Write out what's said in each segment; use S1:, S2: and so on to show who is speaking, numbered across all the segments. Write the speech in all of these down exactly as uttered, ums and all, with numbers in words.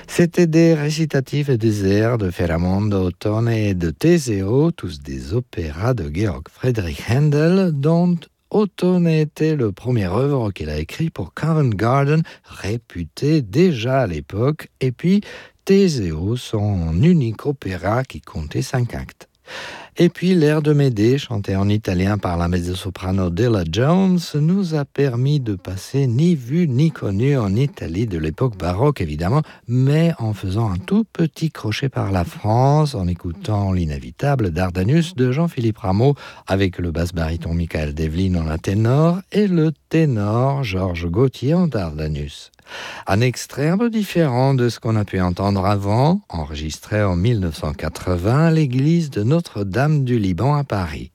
S1: C'était des récitatifs et des airs de Ferramondo Ottone et de Teseo, tous des opéras de Georg Friedrich Händel, dont Ottone était le premier œuvre qu'il a écrit pour Covent Garden, réputé déjà à l'époque, et puis Teseo, son unique opéra qui comptait cinq actes. Et puis l'air de Médée, chanté en italien par la mezzo-soprano Della Jones, nous a permis de passer ni vu ni connu en Italie de l'époque baroque évidemment, mais en faisant un tout petit crochet par la France, en écoutant l'inévitable Dardanus de Jean-Philippe Rameau, avec le basse-baryton Michael Devlin en ténor et le ténor Georges Gauthier en Dardanus. Un extrait un peu différent de ce qu'on a pu entendre avant, enregistré en dix-neuf cent quatre-vingts à l'église de Notre-Dame du Liban à Paris.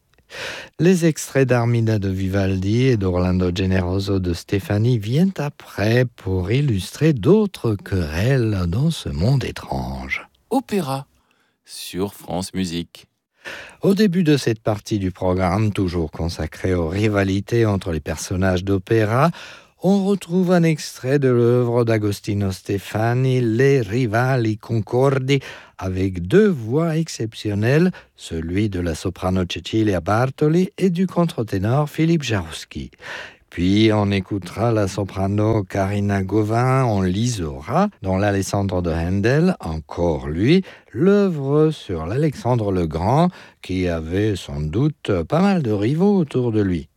S1: Les extraits d'Armida de Vivaldi et d'Orlando Generoso de Stefani viennent après pour illustrer d'autres querelles dans ce monde étrange.
S2: Opéra sur France Musique.
S1: Au début de cette partie du programme, toujours consacrée aux rivalités entre les personnages d'opéra, on retrouve un extrait de l'œuvre d'Agostino Stefani, Les Rivali Concordi, avec deux voix exceptionnelles, celui de la soprano Cecilia Bartoli et du contre-ténor Philippe Jarouski. Puis on écoutera la soprano Karina Gauvin en Lisora, dans l'Alessandro de Händel, encore lui, l'œuvre sur l'Alexandre le Grand, qui avait sans doute pas mal de rivaux autour de lui.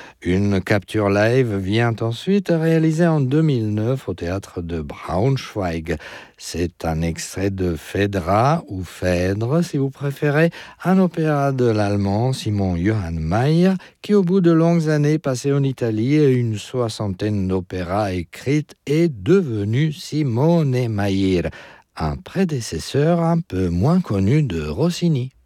S1: Une capture live vient ensuite réalisée en deux mille neuf au théâtre de Braunschweig. C'est un extrait de Phèdra ou Phèdre si vous préférez, un opéra de l'allemand Simon Johann Mayer qui au bout de longues années passées en Italie et une soixantaine d'opéras écrites est devenu Simone Mayer, un prédécesseur un peu moins connu de Rossini.